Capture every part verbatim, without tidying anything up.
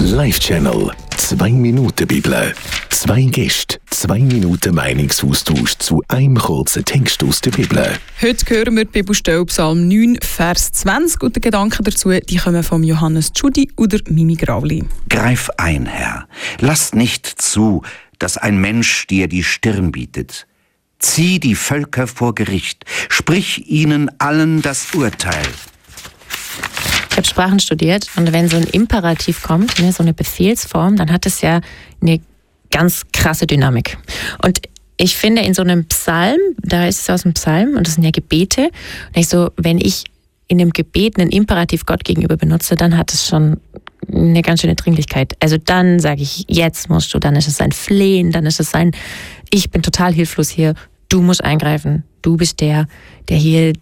Live-Channel. Zwei Minuten Bibel. Zwei Gäste, zwei Minuten Meinungsaustausch zu einem kurzen Text aus der Bibel. Heute hören wir die Bibelstelle Psalm neun, Vers zwanzig. Und die Gedanken dazu die kommen von Johannes Tschudi oder Mimi Grauli. Greif ein, Herr. Lass nicht zu, dass ein Mensch dir die Stirn bietet. Zieh die Völker vor Gericht. Sprich ihnen allen das Urteil. Ich habe Sprachen studiert und wenn so ein Imperativ kommt, ne, so eine Befehlsform, dann hat es ja eine ganz krasse Dynamik. Und ich finde in so einem Psalm, da ist es aus dem Psalm und das sind ja Gebete, und ich so, wenn ich in einem Gebet einen Imperativ Gott gegenüber benutze, dann hat es schon eine ganz schöne Dringlichkeit. Also dann sage ich, jetzt musst du, dann ist es ein Flehen, dann ist es ein, ich bin total hilflos hier, du musst eingreifen, du bist der, der hier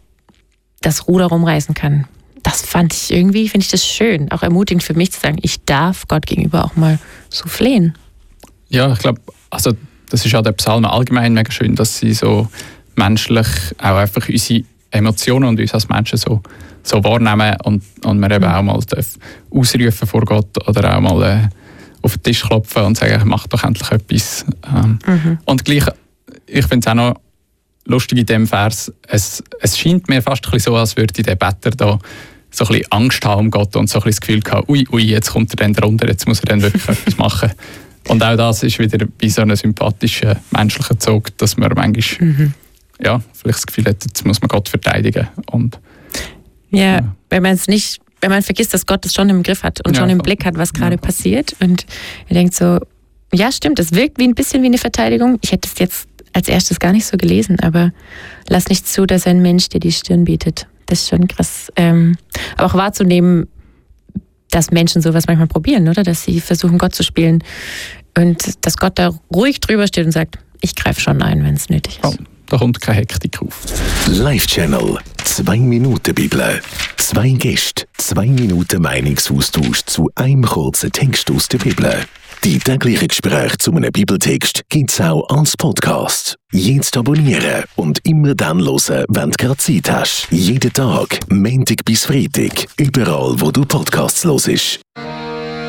das Ruder rumreißen kann. Das fand ich irgendwie, finde ich das schön, auch ermutigend für mich zu sagen, ich darf Gott gegenüber auch mal so flehen. Ja, ich glaube, also das ist ja der Psalm allgemein mega schön, dass sie so menschlich auch einfach unsere Emotionen und uns als Menschen so, so wahrnehmen und, und wir eben auch mal ausrufen vor Gott oder auch mal äh, auf den Tisch klopfen und sagen, mach doch endlich etwas. Ähm, mhm. Und gleich, ich finde es auch noch lustig in diesem Vers, es, es scheint mir fast ein bisschen so, als würde der Better da so ein bisschen Angst haben um Gott und so ein bisschen das Gefühl haben, ui, ui, jetzt kommt er dann drunter, jetzt muss er dann wirklich etwas machen. Und auch das ist wieder bei so einem sympathischen, menschlichen Zug, dass man manchmal mhm. ja, vielleicht das Gefühl hat, jetzt muss man Gott verteidigen. Und, ja, ja, wenn man es nicht, wenn man vergisst, dass Gott es schon im Griff hat und ja, schon im Blick hat, was gerade ja. passiert. Und er denkt so, ja stimmt, es wirkt wie ein bisschen wie eine Verteidigung. Ich hätte es jetzt als erstes gar nicht so gelesen, aber lass nicht zu, dass ein Mensch dir die Stirn bietet. Das ist schon krass. Ähm, aber auch wahrzunehmen, dass Menschen sowas manchmal probieren, oder? Dass sie versuchen, Gott zu spielen. Und dass Gott da ruhig drüber steht und sagt, ich greife schon ein, wenn es nötig ist. Oh, da kommt keine Hektik auf. Live-Channel. Zwei Minuten Bibel. Zwei Gäste, zwei Minuten Meinungsaustausch zu einem kurzen Text aus der Bibel. Die täglichen Gespräche zu einem Bibeltext gibt es auch als Podcast. Jetzt abonnieren und immer dann hören, wenn du gerade Zeit hast. Jeden Tag, Montag bis Freitag, überall wo du Podcasts hörst.